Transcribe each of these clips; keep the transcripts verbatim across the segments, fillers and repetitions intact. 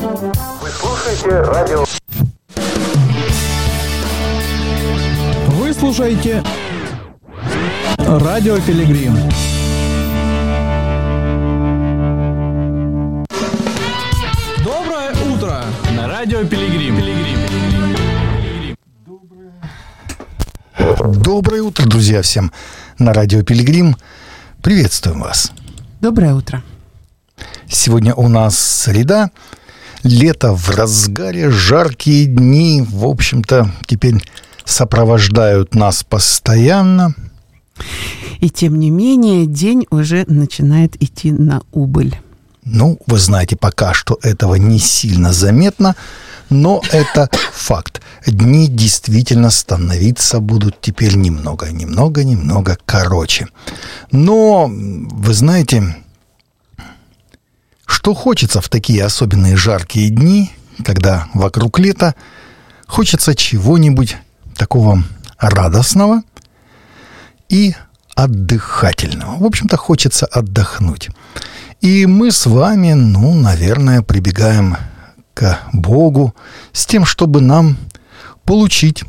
Вы слушаете радио... Вы слушаете Радио Пилигрим. Доброе утро на Радио Пилигрим. Доброе утро, друзья, всем на Радио Пилигрим. Приветствуем вас. Доброе утро. Сегодня у нас среда, лето в разгаре, жаркие дни, в общем-то, теперь сопровождают нас постоянно. И тем не менее, день уже начинает идти на убыль. Ну, вы знаете, пока что этого не сильно заметно, но это факт. Дни действительно становиться будут теперь немного, немного, немного короче. Но, вы знаете, что хочется в такие особенные жаркие дни, когда вокруг лета, хочется чего-нибудь такого радостного и отдыхательного. В общем-то, хочется отдохнуть. И мы с вами, ну, наверное, прибегаем к Богу с тем, чтобы нам получить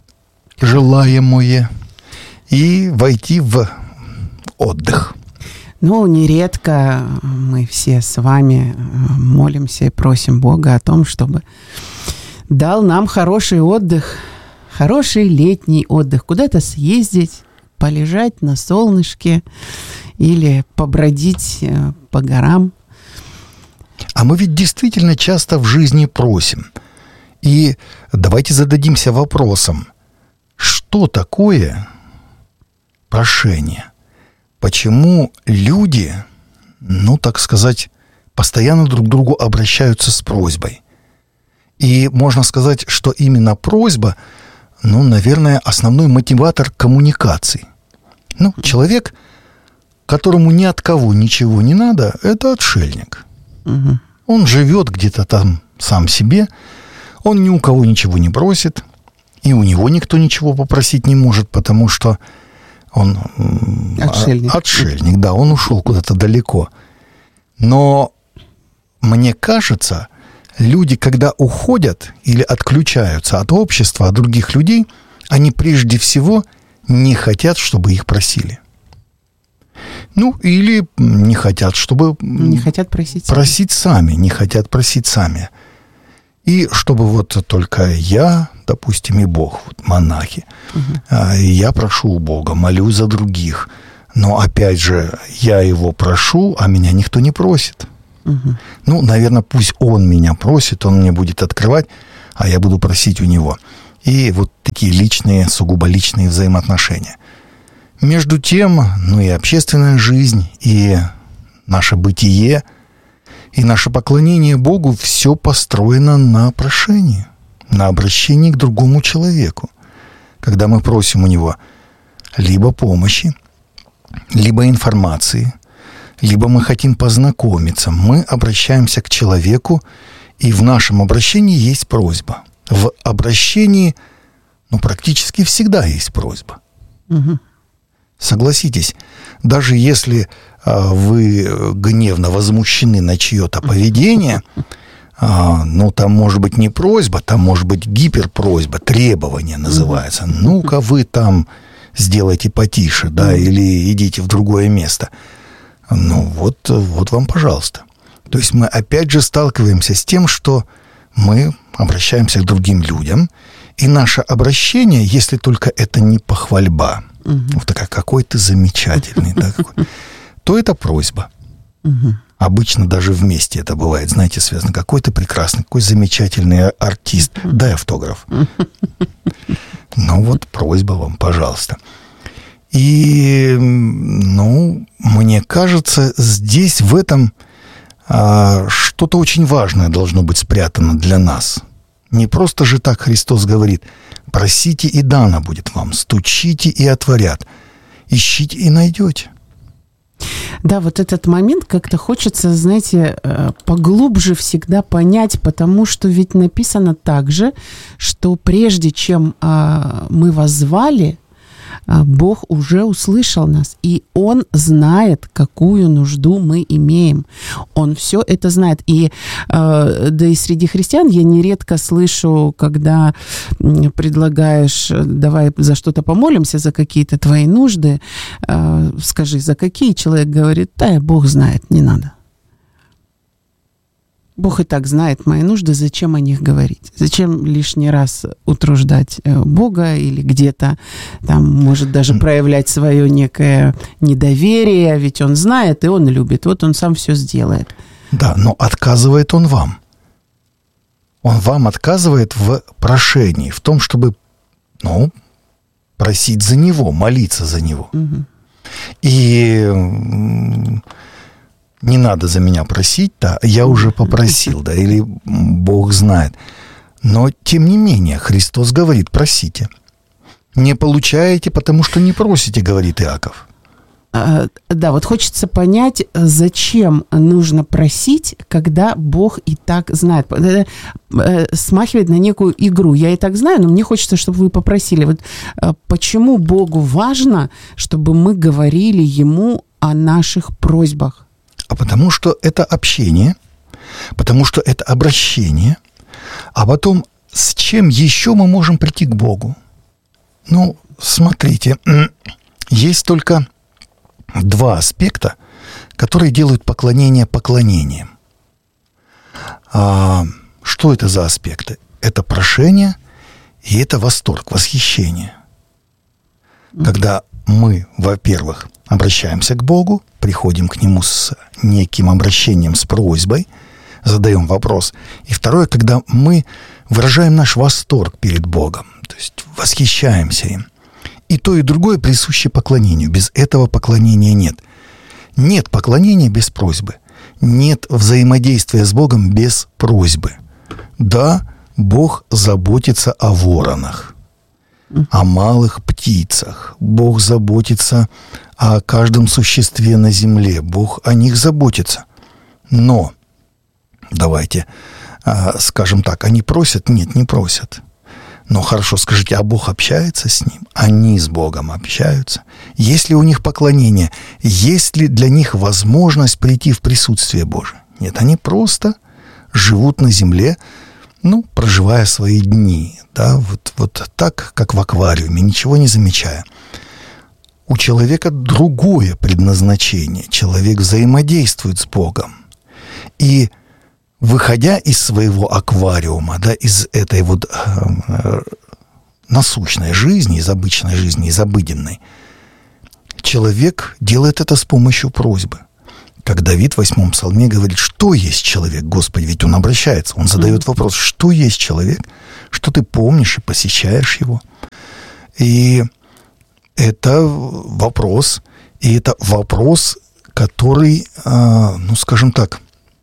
желаемое и войти в отдых. Ну, нередко мы все с вами молимся и просим Бога о том, чтобы дал нам хороший отдых, хороший летний отдых, куда-то съездить, полежать на солнышке или побродить по горам. А мы ведь действительно часто в жизни просим. И давайте зададимся вопросом, что такое прошение? Почему люди, ну, так сказать, постоянно друг к другу обращаются с просьбой? И можно сказать, что именно просьба, ну, наверное, основной мотиватор коммуникации. Ну, человек, которому ни от кого ничего не надо, это отшельник. Угу. Он живет где-то там сам себе, он ни у кого ничего не просит, и у него никто ничего попросить не может, потому что он отшельник. Отшельник, да, он ушел куда-то далеко. Но мне кажется, люди, когда уходят или отключаются от общества, от других людей, они прежде всего не хотят, чтобы их просили. Ну, или не хотят, чтобы... Не хотят просить сами. Просить сами, не хотят просить сами. И чтобы вот только я, допустим, и Бог, вот монахи, угу. я прошу у Бога, молюсь за других. Но, опять же, я его прошу, а меня никто не просит. Угу. Ну, наверное, пусть он меня просит, он мне будет открывать, а я буду просить у него. И вот такие личные, сугубо личные взаимоотношения. Между тем, ну и общественная жизнь, и наше бытие, и наше поклонение Богу все построено на прошении, на обращении к другому человеку. Когда мы просим у него либо помощи, либо информации, либо мы хотим познакомиться, мы обращаемся к человеку, и в нашем обращении есть просьба. В обращении, ну, практически всегда есть просьба. Угу. Согласитесь, даже если а, вы гневно возмущены на чье-то поведение, а, ну, там может быть не просьба, там может быть гиперпросьба, требование называется. Ну-ка вы там сделайте потише, да, или идите в другое место. Ну, вот, вот вам, пожалуйста. То есть мы опять же сталкиваемся с тем, что мы обращаемся к другим людям, и наше обращение, если только это не похвальба, угу. вот такая, какой ты замечательный, да, какой, то это просьба. Угу. Обычно даже вместе это бывает, знаете, связано. Какой ты прекрасный, какой замечательный артист, дай автограф. Ну вот просьба вам, пожалуйста. И, ну, мне кажется, здесь в этом а, что-то очень важное должно быть спрятано для нас. Не просто же так Христос говорит: просите, и дано будет вам, стучите, и отворят, ищите, и найдете. Да, вот этот момент как-то хочется, знаете, поглубже всегда понять, потому что ведь написано также, что прежде чем мы вас звали, Бог уже услышал нас, и Он знает, какую нужду мы имеем. Он все это знает. И да и среди христиан я нередко слышу, когда предлагаешь, давай за что-то помолимся, за какие-то твои нужды, скажи, за какие? Человек говорит, да, Бог знает, не надо. Бог и так знает мои нужды, зачем о них говорить? Зачем лишний раз утруждать Бога или где-то там, может, даже проявлять свое некое недоверие, ведь Он знает и Он любит, вот Он сам все сделает. Да, но отказывает Он вам. Он вам отказывает в прошении, в том, чтобы, ну, просить за Него, молиться за Него. Угу. И... не надо за меня просить, да, я уже попросил, да, или Бог знает. Но, тем не менее, Христос говорит, просите. Не получаете, потому что не просите, говорит Иаков. А, да, вот хочется понять, зачем нужно просить, когда Бог и так знает. Смахивает на некую игру. Я и так знаю, но мне хочется, чтобы вы попросили. Вот почему Богу важно, чтобы мы говорили Ему о наших просьбах? А потому что это общение, потому что это обращение, а потом с чем еще мы можем прийти к Богу? Ну, смотрите, есть только два аспекта, которые делают поклонение поклонением. А что это за аспекты? Это прошение и это восторг, восхищение. Когда мы, во-первых, обращаемся к Богу, приходим к Нему с неким обращением, с просьбой, задаем вопрос. И второе, когда мы выражаем наш восторг перед Богом, то есть восхищаемся им. И то, и другое присуще поклонению. Без этого поклонения нет. Нет поклонения без просьбы. Нет взаимодействия с Богом без просьбы. Да, Бог заботится о воронах, о малых птицах. Бог заботится о каждом существе на земле. Бог о них заботится. Но, давайте а, скажем так, они просят? Нет, не просят. Но хорошо, скажите, а Бог общается с ним? Они с Богом общаются? Есть ли у них поклонение? Есть ли для них возможность прийти в присутствие Божие? Нет, они просто живут на земле, ну, проживая свои дни, да, вот, вот так, как в аквариуме, ничего не замечая. У человека другое предназначение. Человек взаимодействует с Богом. И, выходя из своего аквариума, да, из этой вот э, насущной жизни, из обычной жизни, из обыденной, человек делает это с помощью просьбы. Как Давид в восьмом псалме говорит, что есть человек, Господи, ведь он обращается, он задает вопрос, что есть человек, что ты помнишь и посещаешь его. И это вопрос, и это вопрос, который, ну, скажем так,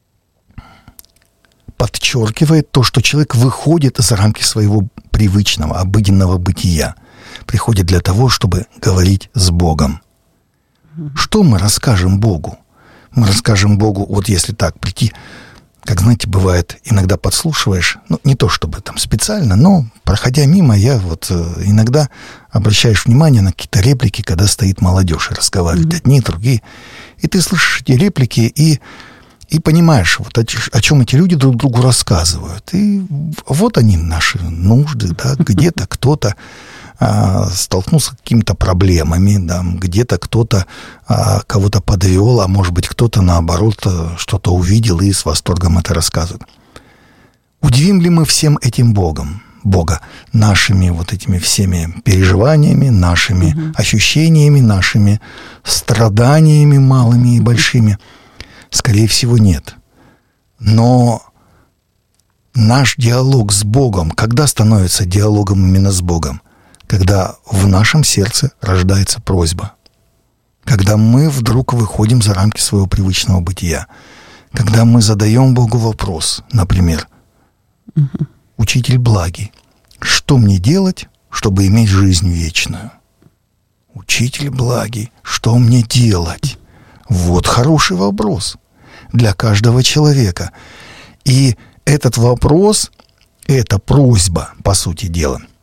подчеркивает то, что человек выходит за рамки своего привычного, обыденного бытия, приходит для того, чтобы говорить с Богом. Что мы расскажем Богу? Мы расскажем Богу, вот если так прийти, как, знаете, бывает, иногда подслушиваешь, ну, не то чтобы там специально, но, проходя мимо, я вот иногда обращаешь внимание на какие-то реплики, когда стоит молодежь и разговаривает mm-hmm. одни, другие, и ты слышишь эти реплики и, и понимаешь, вот о, о чем эти люди друг другу рассказывают. И вот они, наши нужды, да, где-то кто-то а, столкнулся с какими-то проблемами, да, где-то кто-то а, кого-то подвел, а может быть, кто-то, наоборот, что-то увидел и с восторгом это рассказывает. Удивим ли мы всем этим Богом, Бога, нашими вот этими всеми переживаниями, нашими угу. ощущениями, нашими страданиями малыми и большими? Скорее всего, нет. Но наш диалог с Богом, когда становится диалогом именно с Богом? Когда в нашем сердце рождается просьба. Когда мы вдруг выходим за рамки своего привычного бытия. Когда мы задаем Богу вопрос, например, угу. «Учитель благий, что мне делать, чтобы иметь жизнь вечную?» «Учитель благий, что мне делать?» Вот хороший вопрос для каждого человека. И этот вопрос, эта просьба, по сути дела,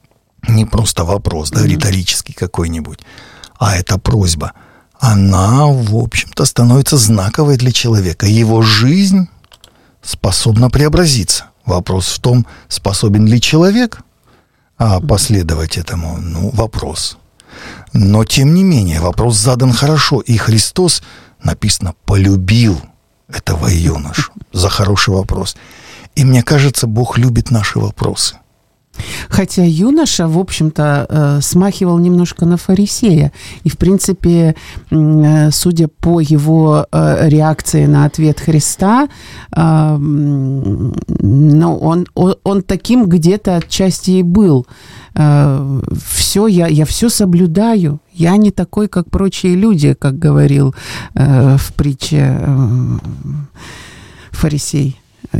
не просто вопрос, да, риторический какой-нибудь, а это просьба, она, в общем-то, становится знаковой для человека. Его жизнь способна преобразиться. Вопрос в том, способен ли человек а последовать этому, ну, вопрос. Но, тем не менее, вопрос задан хорошо, и Христос, написано, полюбил этого юношу за хороший вопрос. И мне кажется, Бог любит наши вопросы. Хотя юноша, в общем-то, смахивал немножко на фарисея. И, в принципе, судя по его реакции на ответ Христа, ну, он, он, он таким где-то отчасти и был. Все, я, я все соблюдаю. Я не такой, как прочие люди, как говорил в притче фарисей.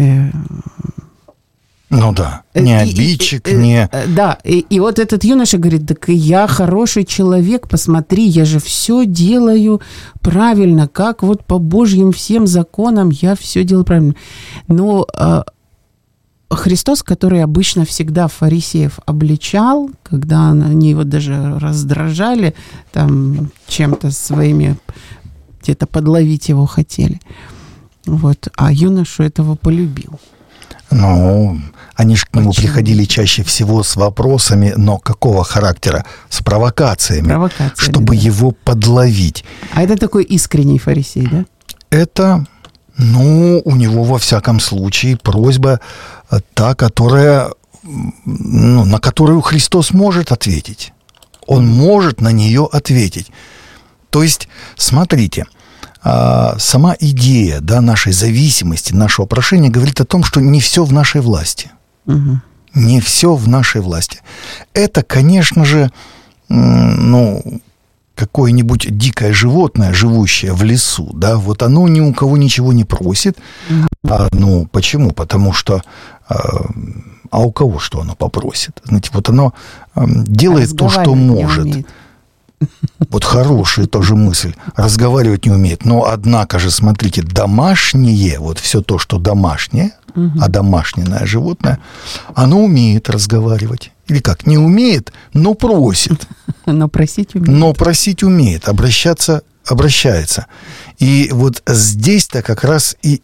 Ну да, не обидчик, и, и, не... Да, и, и вот этот юноша говорит, так я хороший человек, посмотри, я же все делаю правильно, как вот по Божьим всем законам я все делаю правильно. Но э, Христос, который обычно всегда фарисеев обличал, когда они его даже раздражали, там чем-то своими, где-то подловить его хотели, вот, а юношу этого полюбил. Ну, они же к нему Почему? приходили чаще всего с вопросами, но какого характера? С провокациями, провокациями чтобы да. его подловить. А это такой искренний фарисей, да? Это, ну, у него во всяком случае просьба та, которая, ну, на которую Христос может ответить. Он может на нее ответить. То есть, смотрите, сама идея, да, нашей зависимости, нашего прошения говорит о том, что не все в нашей власти. Угу. Не все в нашей власти. Это, конечно же, ну, какое-нибудь дикое животное, живущее в лесу, да, вот оно ни у кого ничего не просит. Угу. А, ну, почему? Потому что а, а у кого что оно попросит? Знаете, вот оно а, делает то, что может. Вот хорошая тоже мысль. Разговаривать не умеет. Но, однако же, смотрите, домашнее, вот все то, что домашнее, угу. а домашнее животное, оно умеет разговаривать. Или как? Не умеет, но просит. Но просить умеет. Но просить умеет. Обращаться обращается. И вот здесь-то как раз и,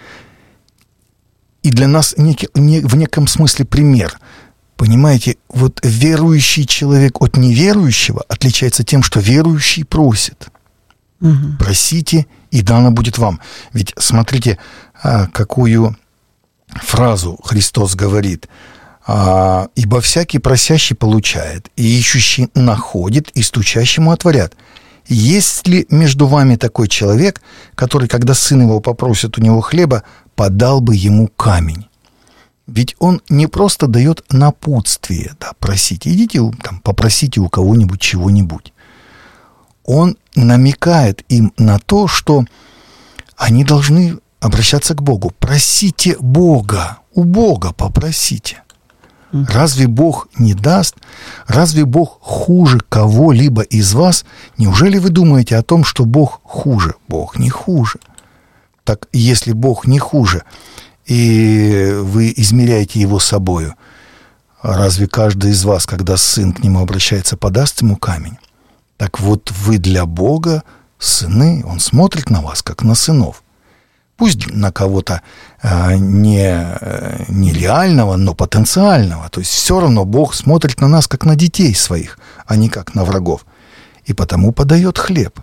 и для нас некий, не, в неком смысле пример. Понимаете, вот верующий человек от неверующего отличается тем, что верующий просит. Угу. Просите, и дано будет вам. Ведь смотрите, какую фразу Христос говорит. «Ибо всякий просящий получает, и ищущий находит, и стучащему отворят. Есть ли между вами такой человек, который, когда сын его попросит у него хлеба, подал бы ему камень?» Ведь он не просто дает напутствие, да, просите, идите, там, попросите у кого-нибудь чего-нибудь. Он намекает им на то, что они должны обращаться к Богу. Просите Бога, у Бога попросите. Разве Бог не даст? Разве Бог хуже кого-либо из вас? Неужели вы думаете о том, что Бог хуже? Бог не хуже. Так если Бог не хуже, и вы измеряете его собою, разве каждый из вас, когда сын к нему обращается, подаст ему камень? Так вот вы для Бога сыны, он смотрит на вас, как на сынов. Пусть на кого-то а, не, не реального, но потенциального. То есть все равно Бог смотрит на нас, как на детей своих, а не как на врагов. И потому подает хлеб.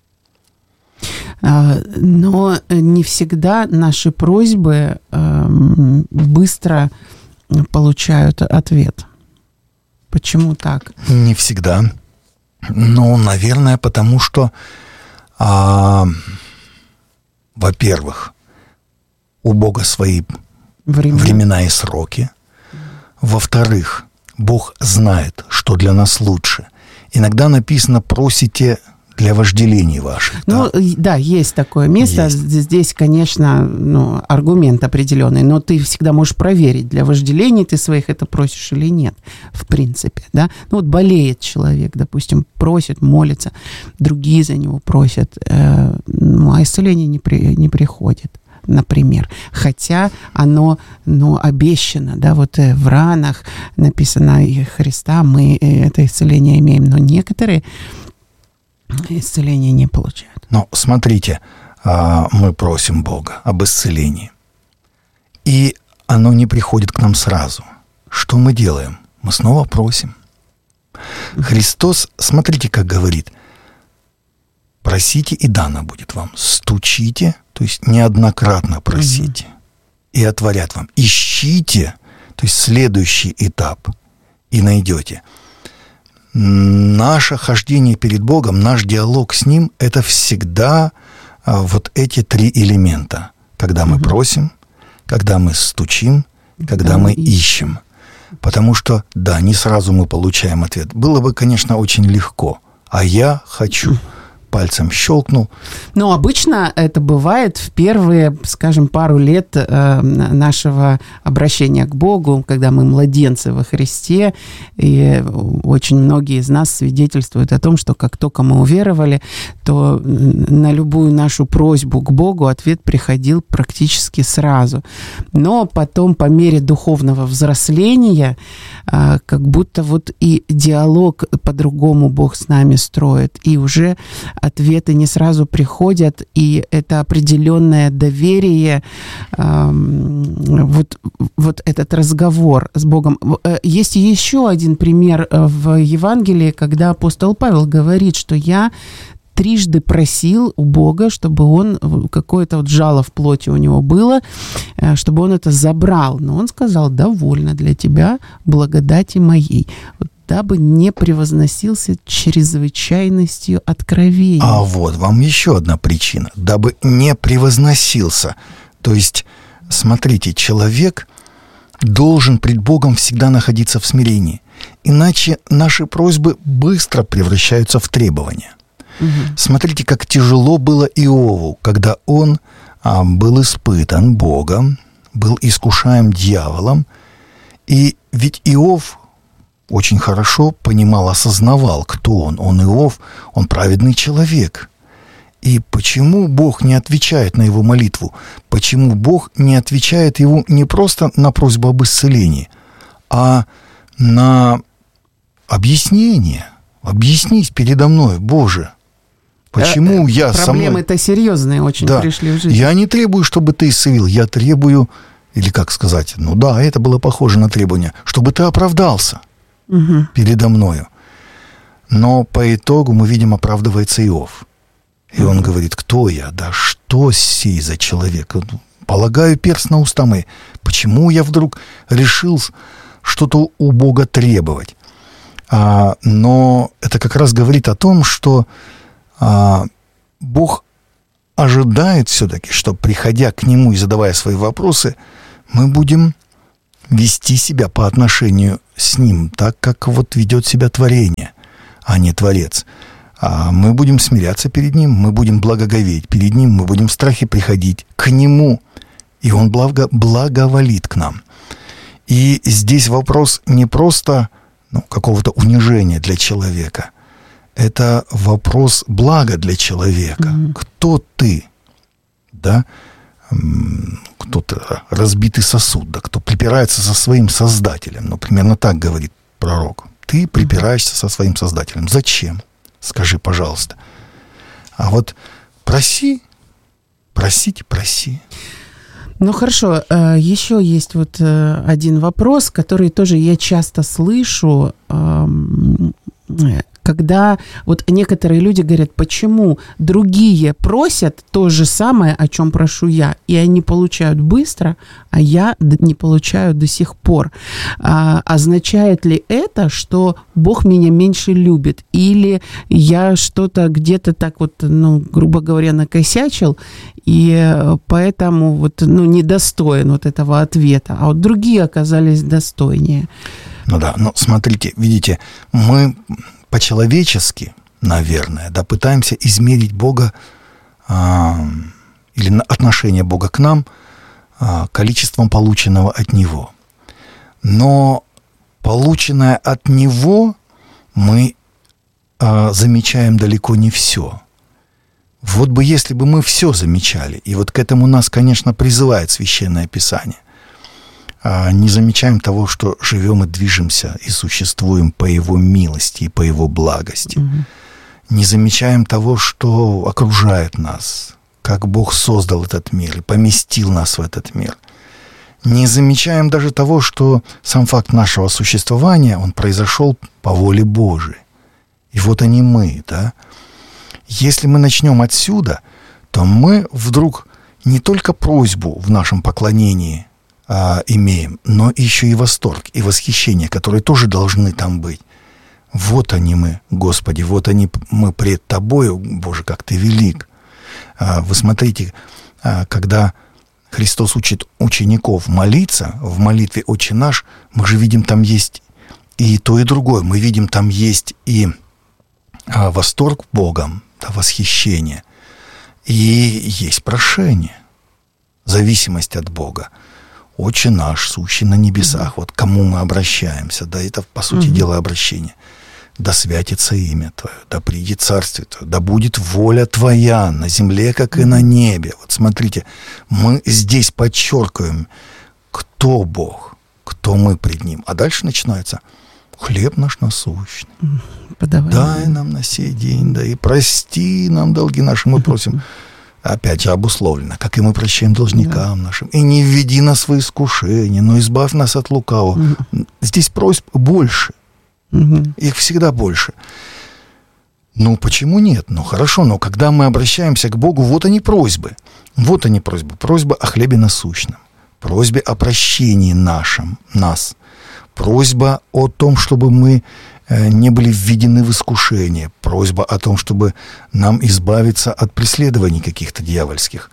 Но не всегда наши просьбы быстро получают ответ. Почему так? Не всегда. Ну, наверное, потому что, а, во-первых, у Бога свои времена. времена и сроки. Во-вторых, Бог знает, что для нас лучше. Иногда написано «просите для вожделений ваших». Ну, да, да, есть такое место. Есть. Здесь, конечно, ну, аргумент определенный, но ты всегда можешь проверить, для вожделений ты своих это просишь или нет, в принципе, да. Ну, вот болеет человек, допустим, просит, молится, другие за него просят, э, ну, а исцеление не, при, не приходит. например. Хотя оно, ну, обещано, да, вот в ранах написано Христа, мы это исцеление имеем, но некоторые исцеления не получают. Но смотрите, мы просим Бога об исцелении, и оно не приходит к нам сразу. Что мы делаем? Мы снова просим. Христос, смотрите, как говорит: просите, и дано будет вам. Стучите, то есть неоднократно просите, угу. и отворят вам. Ищите, то есть следующий этап, и найдете. Наше хождение перед Богом, наш диалог с Ним — это всегда вот эти три элемента. Когда мы угу. просим, когда мы стучим, когда да, мы ищем. Потому что, да, не сразу мы получаем ответ. Было бы, конечно, очень легко. А я хочу. Пальцем щелкнул. Но обычно это бывает в первые, скажем, пару лет э, нашего обращения к Богу, когда мы младенцы во Христе, и очень многие из нас свидетельствуют о том, что как только мы уверовали, то на любую нашу просьбу к Богу ответ приходил практически сразу. Но потом, по мере духовного взросления, э, как будто вот и диалог по-другому Бог с нами строит, и уже ответы не сразу приходят, и это определенное доверие, э, вот, вот этот разговор с Богом. Есть еще один пример в Евангелии, когда апостол Павел говорит, что я трижды просил у Бога, чтобы он, какое-то вот жало в плоти у него было, чтобы он это забрал. Но он сказал: довольно для тебя благодати моей, дабы не превозносился чрезвычайностью откровений. А вот вам еще одна причина. Дабы не превозносился. То есть, смотрите, человек должен пред Богом всегда находиться в смирении. Иначе наши просьбы быстро превращаются в требования. Угу. Смотрите, как тяжело было Иову, когда он а, был испытан Богом, был искушаем дьяволом. И ведь Иов очень хорошо понимал, осознавал, кто он. Он Иов, он праведный человек. И почему Бог не отвечает на его молитву? Почему Бог не отвечает ему не просто на просьбу об исцелении, а на объяснение? Объяснись передо мной, Боже. Почему а, я сам... Проблемы-то серьезные очень да. пришли в жизнь. Я не требую, чтобы ты исцелил. Я требую, или как сказать, ну да, это было похоже на требование, чтобы ты оправдался угу. передо мною. Но по итогу мы видим, оправдывается Иов. И угу. он говорит: кто я? Да что сей за человек? Полагаю перст на уста мои. Почему я вдруг решил что-то у Бога требовать? А, но это как раз говорит о том, что а, Бог ожидает все-таки, что, приходя к Нему и задавая свои вопросы, мы будем вести себя по отношению с Ним так, как вот ведет себя творение, а не Творец. А мы будем смиряться перед Ним, мы будем благоговеть перед Ним, мы будем в страхе приходить к Нему, и Он благо, благоволит к нам. И здесь вопрос не просто ну, какого-то унижения для человека, это вопрос блага для человека. Mm-hmm. Кто ты? Да? Кто-то разбитый сосуд, да, кто припирается со своим Создателем. Ну, примерно так говорит пророк. Ты припираешься со своим Создателем. Зачем? Скажи, пожалуйста. А вот проси, просите, проси. Ну, хорошо. Еще есть вот один вопрос, который тоже я часто слышу, когда вот некоторые люди говорят: почему другие просят то же самое, о чем прошу я, и они получают быстро, а я не получаю до сих пор. А, означает ли это, что Бог меня меньше любит? Или я что-то где-то так вот, ну, грубо говоря, накосячил, и поэтому вот, ну, недостоин вот этого ответа, а вот другие оказались достойнее? Ну да, но смотрите, видите, мы по-человечески, наверное, да, пытаемся измерить Бога а, или отношение Бога к нам а, количеством полученного от Него. Но полученное от Него мы а, замечаем далеко не все. Вот бы если бы мы все замечали, и вот к этому нас, конечно, призывает Священное Писание, не замечаем того, что живем и движемся, и существуем по Его милости и по Его благости. Угу. Не замечаем того, что окружает нас, как Бог создал этот мир и поместил нас в этот мир. Не замечаем даже того, что сам факт нашего существования, он произошел по воле Божией. И вот они мы, да. Если мы начнем отсюда, то мы вдруг не только просьбу в нашем поклонении а, имеем, но еще и восторг, и восхищение, которые тоже должны там быть. Вот они мы, Господи, вот они мы пред Тобою, Боже, как Ты велик. А, вы смотрите, а, когда Христос учит учеников молиться, в молитве «Отче наш», мы же видим, там есть и то, и другое. Мы видим, там есть и а, восторг Богом, да, восхищение, и есть прошение, зависимость от Бога. «Отче наш, сущий на небесах», вот к кому мы обращаемся, да, это, по сути mm-hmm. дела, обращение. «Да святится имя Твое, да придет царствие Твое, да будет воля Твоя на земле, как и на небе». Вот смотрите, мы здесь подчеркиваем, кто Бог, кто мы пред Ним. А дальше начинается «Хлеб наш насущный, подавай дай нам на сей день, да и прости нам долги наши». Мы просим, опять же, обусловлено, как и мы прощаем должникам да. нашим. «И не введи нас в искушение, но избавь нас от лукавого». Угу. Здесь просьб больше. Угу. Их всегда больше. Ну, почему нет? Ну, хорошо, но когда мы обращаемся к Богу, вот они просьбы. Вот они просьбы. Просьба о хлебе насущном. Просьбе о прощении нашем, нас. Просьба о том, чтобы мы не были введены в искушение. Просьба о том, чтобы нам избавиться от преследований каких-то дьявольских.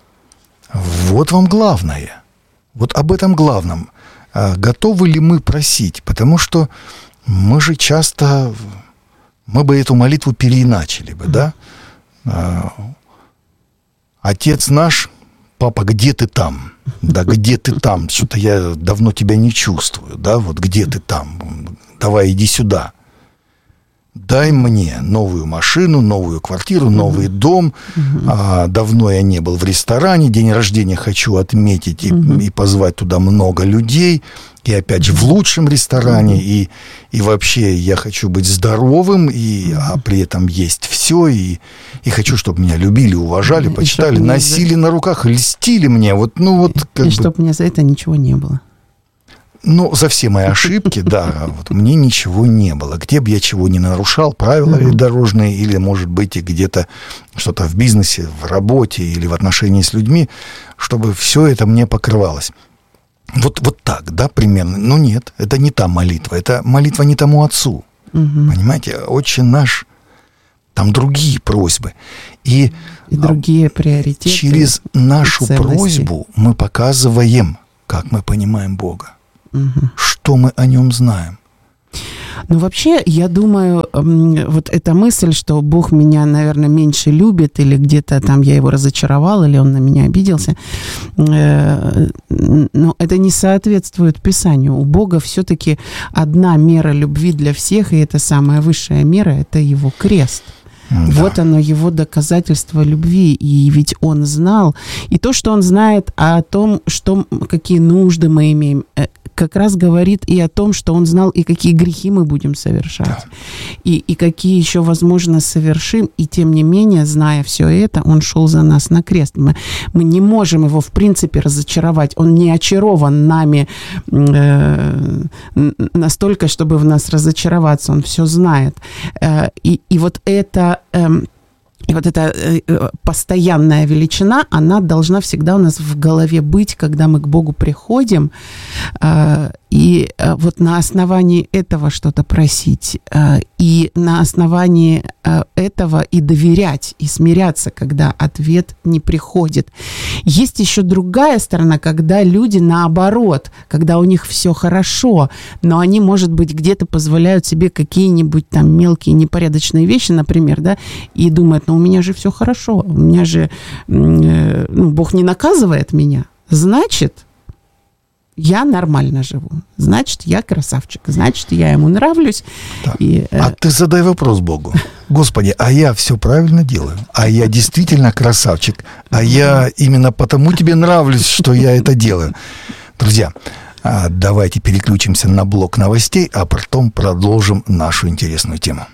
Вот вам главное. Вот об этом главном. Готовы ли мы просить? Потому что мы же часто, мы бы эту молитву переиначили бы, да? Отец наш, папа, где ты там? Да, где ты там? Что-то я давно тебя не чувствую, да? Вот где ты там? Давай, иди сюда. Дай мне новую машину, новую квартиру, новый uh-huh. дом. Uh-huh. А, давно я не был в ресторане. День рождения хочу отметить и, uh-huh. и позвать туда много людей. И опять же в лучшем ресторане. Uh-huh. И, и вообще я хочу быть здоровым, и, uh-huh. а при этом есть все. И, и хочу, чтобы меня любили, уважали, uh-huh. почитали, носили за... на руках, льстили мне. Вот, ну, вот, как и бы... чтобы мне за это ничего не было. Ну, за все мои ошибки, да, вот мне ничего не было. Где бы я чего не нарушал, правила mm-hmm. дорожные, или, может быть, и где-то что-то в бизнесе, в работе или в отношении с людьми, чтобы все это мне покрывалось. Вот, вот так, да, примерно. Но нет, это не та молитва, это молитва не тому отцу. Mm-hmm. Понимаете, «Отче наш», там другие просьбы. И, и другие приоритеты. Через нашу просьбу мы показываем, как мы понимаем Бога. Угу. Что мы о нем знаем? Ну, вообще, я думаю, вот эта мысль, что Бог меня, наверное, меньше любит, или где-то там я его разочаровал, или он на меня обиделся, но это не соответствует Писанию. У Бога все-таки одна мера любви для всех, и это самая высшая мера, это его крест. Да. Вот оно, его доказательство любви. И ведь он знал, и то, что он знает о том, что, какие нужды мы имеем, как раз говорит и о том, что он знал, и какие грехи мы будем совершать, да. и, и какие еще, возможно, совершим, и тем не менее, зная все это, он шел за нас на крест. Мы, мы не можем его, в принципе, разочаровать. Он не очарован нами э, настолько, чтобы в нас разочароваться. Он все знает. Э, и, и вот это... Э, И вот эта э, постоянная величина, она должна всегда у нас в голове быть, когда мы к Богу приходим, э, и э, вот на основании этого что-то просить, э, и на основании э, этого и доверять, и смиряться, когда ответ не приходит. Есть еще другая сторона, когда люди наоборот, когда у них все хорошо, но они, может быть, где-то позволяют себе какие-нибудь там мелкие непорядочные вещи, например, да, и думают, ну, у меня же все хорошо, у меня же, ну, Бог не наказывает меня, значит, я нормально живу. Значит, я красавчик. Значит, я ему нравлюсь. И, э... А ты задай вопрос Богу. Господи, а я все правильно делаю? А я действительно красавчик? А я именно потому тебе нравлюсь, что я это делаю? Друзья, давайте переключимся на блок новостей, а потом продолжим нашу интересную тему.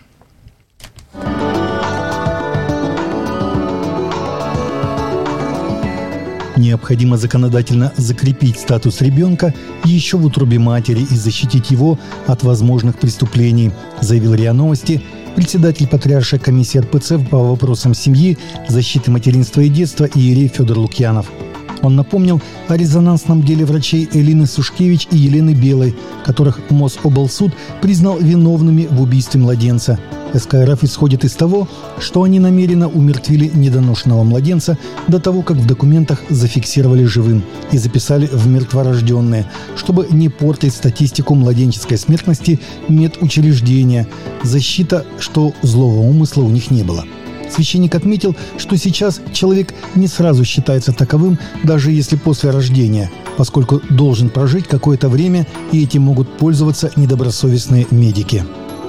Необходимо законодательно закрепить статус ребенка еще в утробе матери и защитить его от возможных преступлений, заявил РИА Новости председатель Патриаршей комиссии эр пэ цэ по вопросам семьи, защиты материнства и детства иерей Федор Лукьянов. Он напомнил о резонансном деле врачей Элины Сушкевич и Елены Белой, которых Мособлсуд признал виновными в убийстве младенца. эс ка эр эф исходит из того, что они намеренно умертвили недоношенного младенца до того, как в документах зафиксировали живым и записали в мертворожденные, чтобы не портить статистику младенческой смертности медучреждения. Защита, что злого умысла у них не было. Священник отметил, что сейчас человек не сразу считается таковым, даже если после рождения, поскольку должен прожить какое-то время, и этим могут пользоваться недобросовестные медики.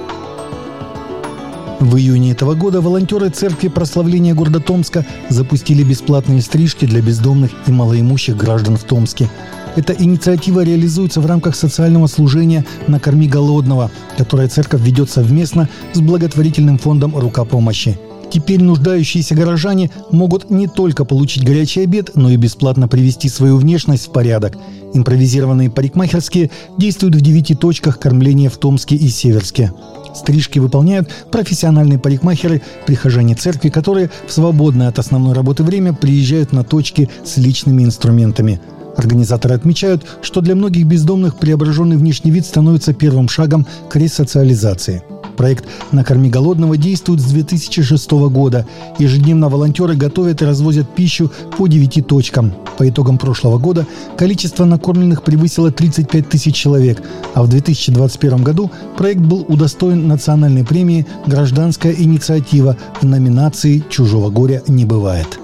В июне этого года волонтеры Церкви Прославления города Томска запустили бесплатные стрижки для бездомных и малоимущих граждан в Томске. Эта инициатива реализуется в рамках социального служения «Накорми голодного», которое церковь ведет совместно с благотворительным фондом «Рука помощи». Теперь нуждающиеся горожане могут не только получить горячий обед, но и бесплатно привести свою внешность в порядок. Импровизированные парикмахерские действуют в девяти точках кормления в Томске и Северске. Стрижки выполняют профессиональные парикмахеры, прихожане церкви, которые в свободное от основной работы время приезжают на точки с личными инструментами. Организаторы отмечают, что для многих бездомных преображенный внешний вид становится первым шагом к ресоциализации. Проект «Накорми голодного» действует с две тысячи шестого года. Ежедневно волонтеры готовят и развозят пищу по девяти точкам. По итогам прошлого года количество накормленных превысило тридцать пять тысяч человек, а в две тысячи двадцать первом году проект был удостоен национальной премии «Гражданская инициатива» в номинации «Чужого горя не бывает».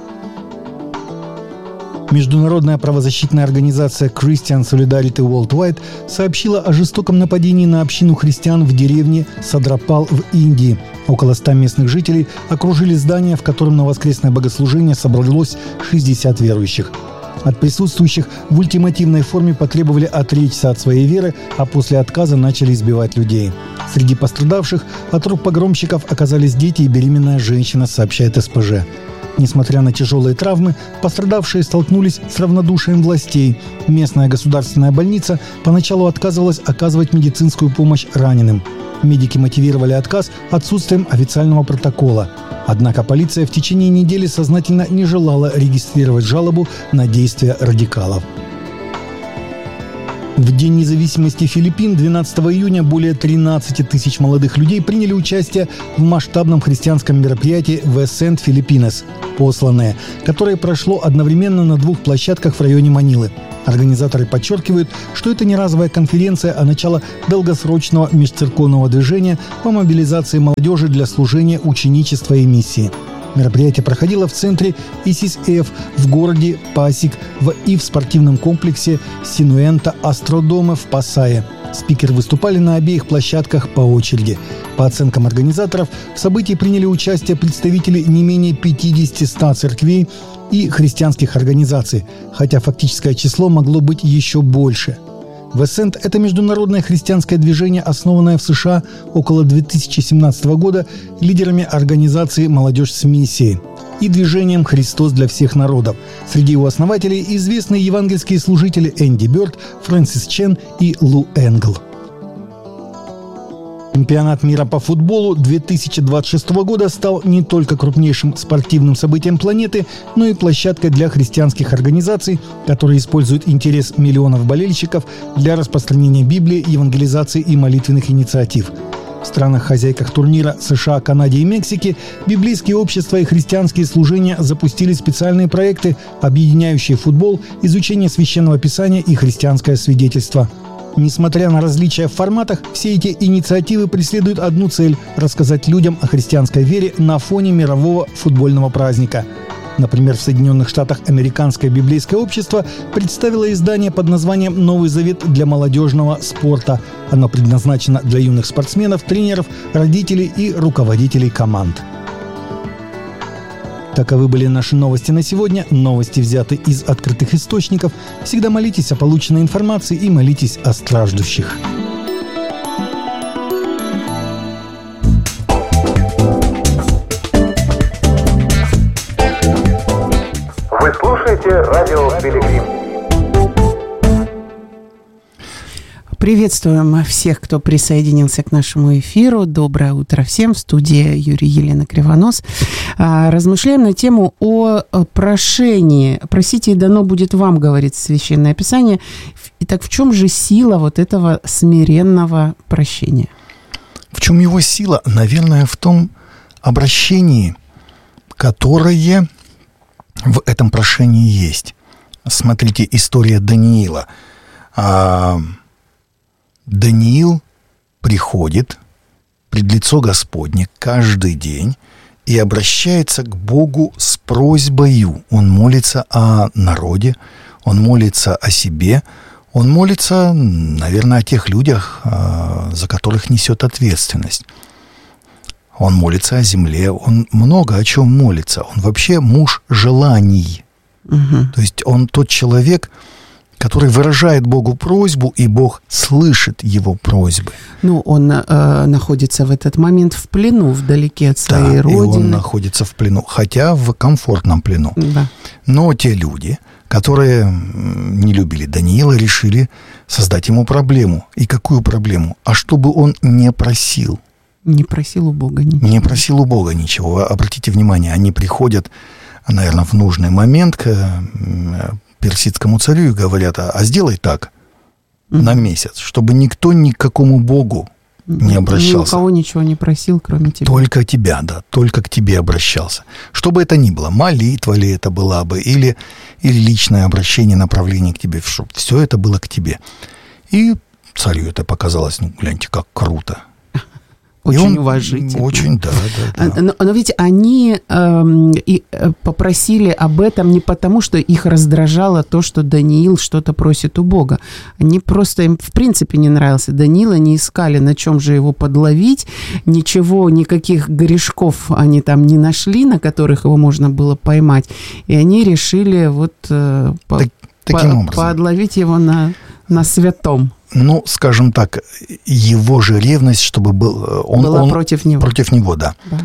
Международная правозащитная организация Christian Solidarity Worldwide сообщила о жестоком нападении на общину христиан в деревне Садрапал в Индии. Около ста местных жителей окружили здание, в котором на воскресное богослужение собралось шестьдесят верующих. От присутствующих в ультимативной форме потребовали отречься от своей веры, а после отказа начали избивать людей. Среди пострадавших от рук погромщиков оказались дети и беременная женщина, сообщает эс пэ жэ. Несмотря на тяжелые травмы, пострадавшие столкнулись с равнодушием властей. Местная государственная больница поначалу отказывалась оказывать медицинскую помощь раненым. Медики мотивировали отказ отсутствием официального протокола. Однако полиция в течение недели сознательно не желала регистрировать жалобу на действия радикалов. В День независимости Филиппин, двенадцатого июня, более тринадцати тысяч молодых людей приняли участие в масштабном христианском мероприятии «Весент Филиппинес» «Посланные», которое прошло одновременно на двух площадках в районе Манилы. Организаторы подчеркивают, что это не разовая конференция, а начало долгосрочного межцерковного движения по мобилизации молодежи для служения, ученичества и миссии. Мероприятие проходило в центре ай си эс эф в городе Пасиг в, и в спортивном комплексе Синуэнта Астродома в Пасае. Спикеры выступали на обеих площадках по очереди. По оценкам организаторов, в событии приняли участие представители не менее пятидесяти ста церквей и христианских организаций, хотя фактическое число могло быть еще больше. Весент – это международное христианское движение, основанное в США около две тысячи семнадцатого года лидерами организации «Молодежь с миссией» и движением «Христос для всех народов». Среди его основателей известные евангельские служители Энди Бёрд, Фрэнсис Чен и Лу Энгл. Чемпионат мира по футболу две тысячи двадцать шестого года стал не только крупнейшим спортивным событием планеты, но и площадкой для христианских организаций, которые используют интерес миллионов болельщиков для распространения Библии, евангелизации и молитвенных инициатив. В странах-хозяйках турнира США, Канаде и Мексике библейские общества и христианские служения запустили специальные проекты, объединяющие футбол, изучение священного писания и христианское свидетельство. Несмотря на различия в форматах, все эти инициативы преследуют одну цель – рассказать людям о христианской вере на фоне мирового футбольного праздника. Например, в Соединенных Штатах Американское библейское общество представило издание под названием «Новый завет для молодежного спорта». Оно предназначено для юных спортсменов, тренеров, родителей и руководителей команд. Таковы были наши новости на сегодня. Новости взяты из открытых источников. Всегда молитесь о полученной информации и молитесь о страждущих. Вы слушаете радио Пилигрим. Приветствуем всех, кто присоединился к нашему эфиру. Доброе утро всем. В студии Юрий, Елена Кривонос. Размышляем на тему о прошении. «Просите, и дано будет вам», говорит Священное Писание. Итак, в чем же сила вот этого смиренного прощения? В чем его сила? Наверное, в том обращении, которое в этом прошении есть. Смотрите, история Даниила. Даниил приходит пред лицо Господне каждый день и обращается к Богу с просьбою. Он молится о народе, он молится о себе, он молится, наверное, о тех людях, за которых несет ответственность. Он молится о земле, он много о чем молится. Он вообще муж желаний. Угу. То есть он тот человек, который выражает Богу просьбу, и Бог слышит его просьбы. Ну, он э, находится в этот момент в плену, вдалеке от своей да, родины. И он находится в плену, хотя в комфортном плену. Да. Но те люди, которые не любили Даниила, решили создать ему проблему. И какую проблему? А чтобы он не просил. Не просил у Бога ничего. Не просил у Бога ничего. Обратите внимание, они приходят, наверное, в нужный момент к персидскому царю и говорят: а, а сделай так mm-hmm. на месяц, чтобы никто ни к какому Богу не обращался. Ни у кого ничего не просил, кроме тебя. Только тебя, да, только к тебе обращался. Что бы это ни было, молитва ли это была бы, или, или личное обращение, направление к тебе, чтобы все это было к тебе. И царю это показалось, ну, гляньте, как круто. Очень он, уважительно. Очень, да, да, да. Но, но ведь они э, и попросили об этом не потому, что их раздражало то, что Даниил что-то просит у Бога. Они просто, им в принципе не нравился Даниил, они искали, на чем же его подловить. Ничего, никаких грешков они там не нашли, на которых его можно было поймать. И они решили вот э, по, так, по, подловить его на, на святом. Ну, скажем так, его же ревность, чтобы был... Он, была он, против него. Против него, да. да.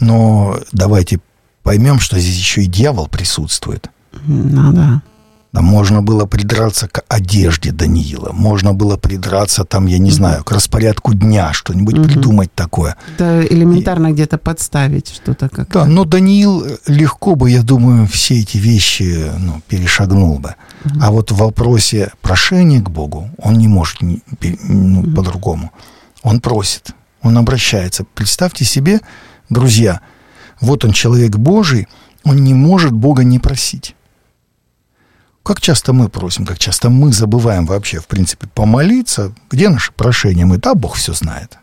Но давайте поймем, что здесь еще и дьявол присутствует. Ну, да. Да, можно было придраться к одежде Даниила, можно было придраться, там, я не mm-hmm. знаю, к распорядку дня, что-нибудь mm-hmm. придумать такое. Да, элементарно и... где-то подставить что-то как-то. Да, но Даниил легко бы, я думаю, все эти вещи ну, перешагнул бы. Mm-hmm. А вот в вопросе прошения к Богу он не может ну, mm-hmm. по-другому. Он просит, он обращается. Представьте себе, друзья, вот он человек Божий, он не может Бога не просить. Как часто мы просим, как часто мы забываем вообще, в принципе, помолиться. Где наше прошение? Мы, да, Бог все знает.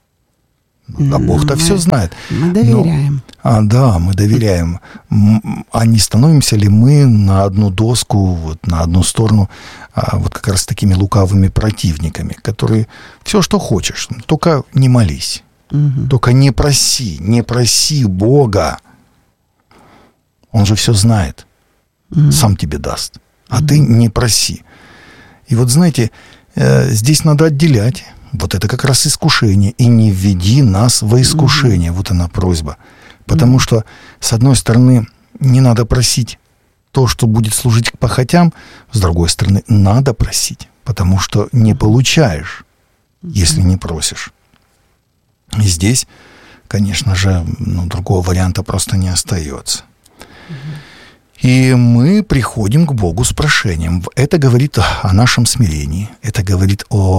Да, Бог-то мы, все знает. Мы доверяем. Но, а, да, мы доверяем. А не становимся ли мы на одну доску, вот, на одну сторону, а, вот как раз такими лукавыми противниками, которые все, что хочешь, только не молись. Угу. Только не проси, не проси Бога. Он же все знает. Угу. Сам тебе даст. А mm-hmm. ты не проси. И вот, знаете, э, здесь надо отделять. Вот это как раз искушение. И не введи нас во искушение. Mm-hmm. Вот она просьба. Потому mm-hmm. что, с одной стороны, не надо просить то, что будет служить к похотям. С другой стороны, надо просить. Потому что не получаешь, mm-hmm. если не просишь. И здесь, конечно же, ну, другого варианта просто не остается. Mm-hmm. И мы приходим к Богу с прошением. Это говорит о нашем смирении. Это говорит о,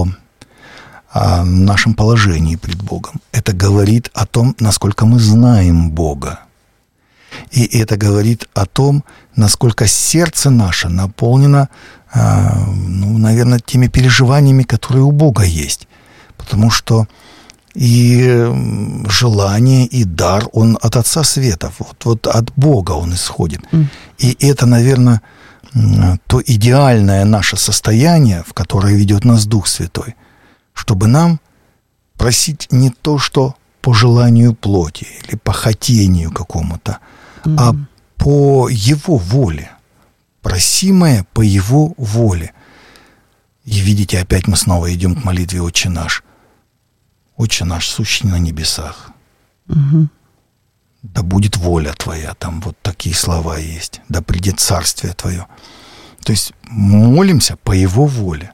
о нашем положении пред Богом. Это говорит о том, насколько мы знаем Бога. И это говорит о том, насколько сердце наше наполнено, ну, наверное, теми переживаниями, которые у Бога есть. Потому что и желание, и дар, он от Отца Света, вот, вот от Бога он исходит. Mm. И это, наверное, то идеальное наше состояние, в которое ведет нас Дух Святой, чтобы нам просить не то, что по желанию плоти или по хотению какому-то, mm. а по Его воле, просимое по Его воле. И видите, опять мы снова идем к молитве «Отче наш». «Отче наш, сущий на небесах». Угу. Да будет воля Твоя. Там вот такие слова есть. Да придет царствие Твое. То есть молимся по Его воле.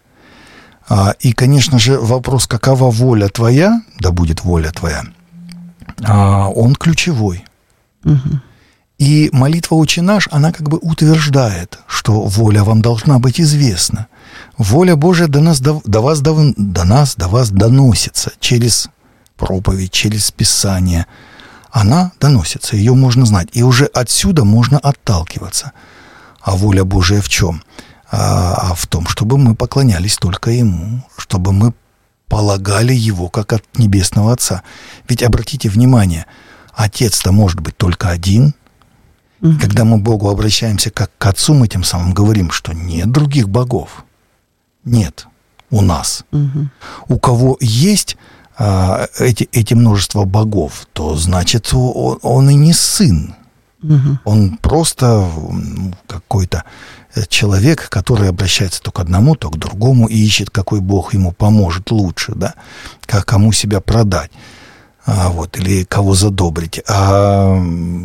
А, и, конечно же, вопрос, какова воля Твоя, да будет воля Твоя, а, он ключевой. Угу. И молитва «Отче наш», она как бы утверждает, что воля вам должна быть известна. Воля Божия до нас, до, до вас, до, до нас, до вас доносится через проповедь, через Писание. Она доносится, ее можно знать. И уже отсюда можно отталкиваться. А воля Божия в чем? А, а в том, чтобы мы поклонялись только Ему, чтобы мы полагали Его как от Небесного Отца. Ведь обратите внимание, Отец-то может быть только один. Mm-hmm. Когда мы к Богу обращаемся как к Отцу, мы тем самым говорим, что нет других богов. Нет у нас. Mm-hmm. У кого есть а, эти, эти множество богов, то значит он, он и не сын. Mm-hmm. Он просто какой-то человек, который обращается то к одному, то к другому и ищет, какой бог ему поможет лучше, да, как кому себя продать. А, вот, или кого задобрить. А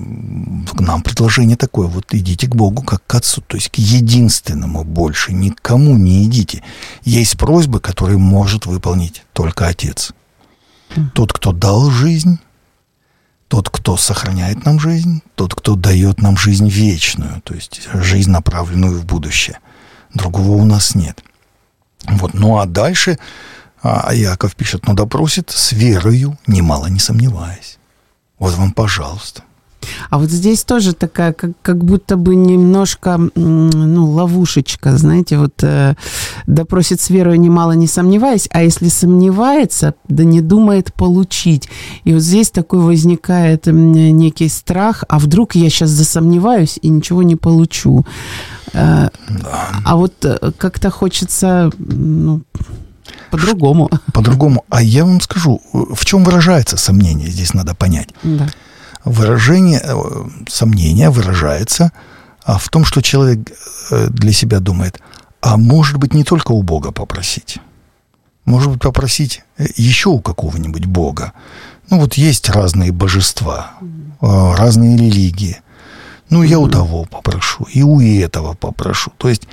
нам предложение такое: вот идите к Богу как к Отцу, то есть к единственному, больше никому не идите. Есть просьбы, которые может выполнить только Отец. Тот, кто дал жизнь, тот, кто сохраняет нам жизнь, тот, кто дает нам жизнь вечную, то есть жизнь, направленную в будущее. Другого у нас нет. Вот. Ну а дальше А Иаков пишет: но допросит с верою, немало не сомневаясь. Вот вам, пожалуйста. А вот здесь тоже такая, как, как будто бы немножко, ну, ловушечка, знаете, вот э, допросит с верою, немало не сомневаясь, а если сомневается, да не думает получить. И вот здесь такой возникает некий страх: а вдруг я сейчас засомневаюсь и ничего не получу. Э, да. А вот как-то хочется, ну, по-другому. По-другому. А я вам скажу, в чем выражается сомнение, здесь надо понять. Да. Выражение, сомнение выражается в том, что человек для себя думает: а может быть, не только у Бога попросить. Может быть, попросить еще у какого-нибудь Бога. Ну, вот есть разные божества, разные религии. Ну, я у того попрошу, и у этого попрошу. То есть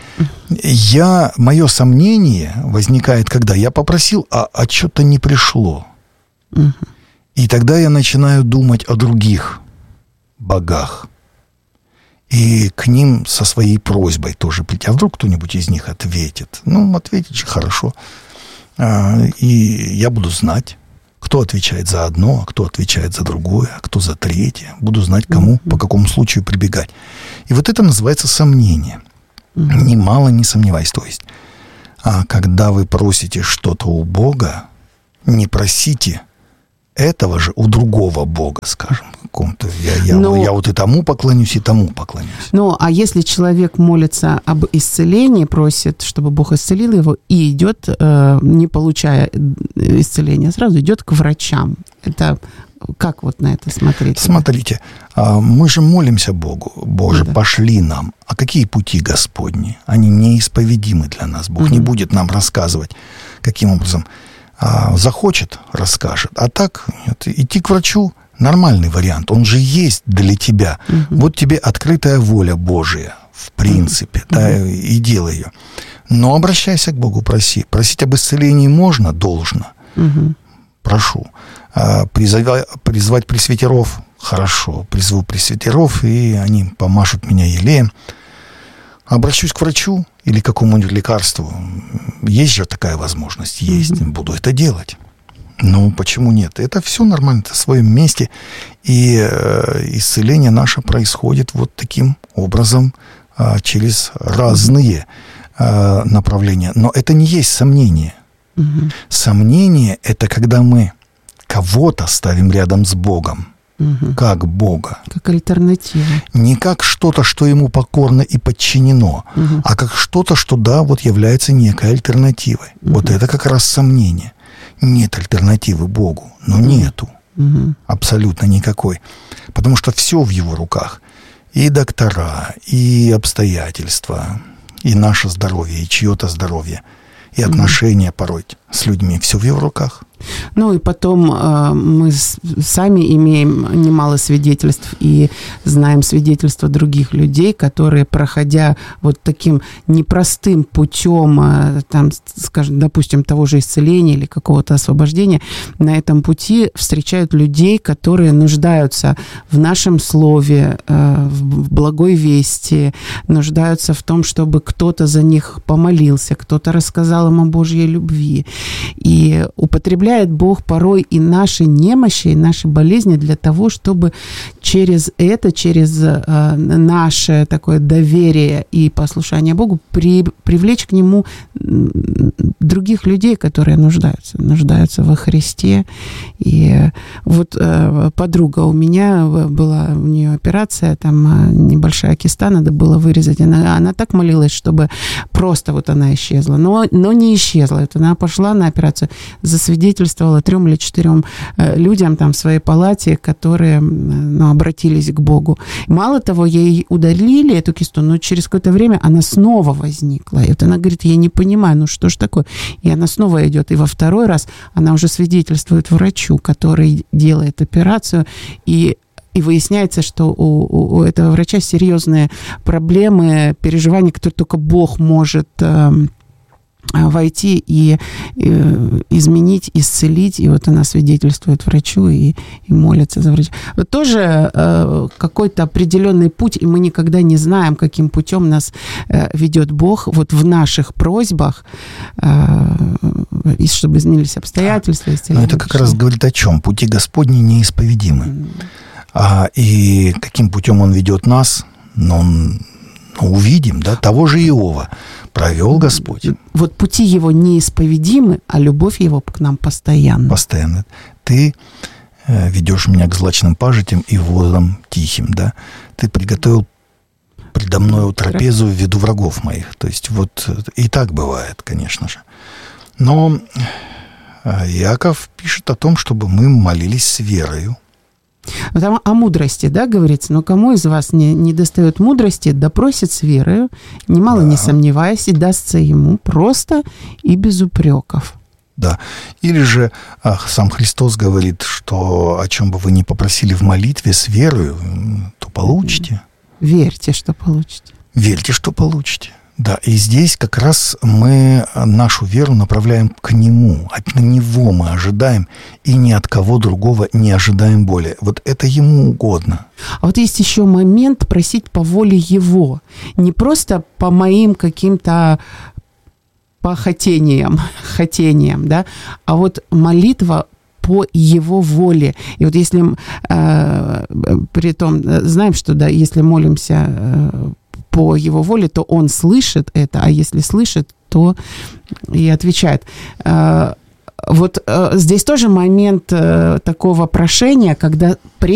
я, мое сомнение возникает, когда я попросил, а, а что-то не пришло. Uh-huh. И тогда я начинаю думать о других богах. И к ним со своей просьбой тоже прийти. А вдруг кто-нибудь из них ответит? Ну, ответит же хорошо. А, и я буду знать, кто отвечает за одно, а кто отвечает за другое, а кто за третье. Буду знать, кому, mm-hmm. по какому случаю прибегать. И вот это называется сомнение. Mm-hmm. Немало не сомневаясь. То есть, а когда вы просите что-то у Бога, не просите этого же у другого Бога, скажем, каком-то. Я, я, Но... я вот и тому поклонюсь, и тому поклонюсь. Ну, а если человек молится об исцелении, просит, чтобы Бог исцелил его, и идет, э, не получая исцеления, сразу идет к врачам. Это как вот на это смотреть? Смотрите, мы же молимся Богу: Боже, да. пошли нам. А какие пути Господни? Они неисповедимы для нас. Бог угу. не будет нам рассказывать, каким образом. А, захочет, расскажет. А так, нет, идти к врачу — нормальный вариант. Он же есть для тебя. Угу. Вот тебе открытая воля Божия, в принципе, угу. да, и делай ее. Но обращайся к Богу, проси. Просить об исцелении можно, должно. Угу. Прошу. А, призывать, призвать пресвитеров — хорошо. Призову пресвитеров, и они помашут меня елеем. Обращусь к врачу или к какому-нибудь лекарству. Есть же такая возможность. Есть. Mm-hmm. Буду это делать. Ну, почему нет? Это все нормально, это в своем месте. И э, исцеление наше происходит вот таким образом, э, через разные э, направления. Но это не есть сомнение. Mm-hmm. Сомнение — это когда мы кого-то ставим рядом с Богом. Угу. Как Бога. Как альтернатива. Не как что-то, что ему покорно и подчинено, угу. а как что-то, что, да, вот является некой альтернативой. Угу. Вот это как раз сомнение. Нет альтернативы Богу. Но угу. нету. Угу. Абсолютно никакой. Потому что все в его руках. И доктора, и обстоятельства, и наше здоровье, и чье-то здоровье, и отношения угу. порой с людьми. Все в его руках. Ну и потом э, мы с, сами имеем немало свидетельств и знаем свидетельства других людей, которые, проходя вот таким непростым путем, э, там, скажем, допустим, того же исцеления или какого-то освобождения, на этом пути встречают людей, которые нуждаются в нашем слове, э, в благой вести, нуждаются в том, чтобы кто-то за них помолился, кто-то рассказал им о Божьей любви. И употребляет Бог порой и наши немощи, и наши болезни для того, чтобы через это, через э, наше такое доверие и послушание Богу при, привлечь к Нему других людей, которые нуждаются, нуждаются во Христе. И вот э, подруга у меня была, у нее операция, там небольшая киста, надо было вырезать. Она, она так молилась, чтобы просто вот она исчезла. Но, но не исчезла. Вот она пошла на операцию, засвидетельствовала трем или четырем людям там в своей палате, которые, ну, обратились к Богу. Мало того, ей удалили эту кисту, но через какое-то время она снова возникла. И вот она говорит, я не понимаю, ну что ж такое? И она снова идет. И во второй раз она уже свидетельствует врачу, который делает операцию, и И выясняется, что у, у этого врача серьезные проблемы, переживания, которые только Бог может э, войти и э, изменить, исцелить. И вот она свидетельствует врачу и, и молится за врача. Вот тоже э, какой-то определенный путь, и мы никогда не знаем, каким путем нас э, ведет Бог вот в наших просьбах, э, и чтобы изменились обстоятельства. Но это как раз говорит о чем? Пути Господни неисповедимы. Mm. А, и каким путем он ведет нас, ну, ну, увидим, да, того же Иова провел Господь. Вот пути его неисповедимы, а любовь его к нам постоянна. Постоянно. Ты э, ведешь меня к злачным пажитям и водам тихим, да. Ты приготовил предо мною трапезу в виду врагов моих. То есть вот и так бывает, конечно же. Но Иаков пишет о том, чтобы мы молились с верою. Там о мудрости, да, говорится, но кому из вас не, не достает мудрости, допросит с верою, немало да. не сомневаясь, и дастся ему просто и без упреков. Да. Или же ах, сам Христос говорит, что о чем бы вы ни попросили в молитве с верою, то получите. Верьте, что получите. Верьте, что получите. Да, и здесь как раз мы нашу веру направляем к Нему. От Него мы ожидаем, и ни от кого другого не ожидаем более. Вот это Ему угодно. А вот есть еще момент просить по воле Его. Не просто по моим каким-то по хотениям, хотениям, да, а вот молитва по Его воле. И вот если, э, при том, знаем, что, да, если молимся э, по Его воле, то Он слышит это, а если слышит, то и отвечает. Вот здесь тоже момент такого прошения, когда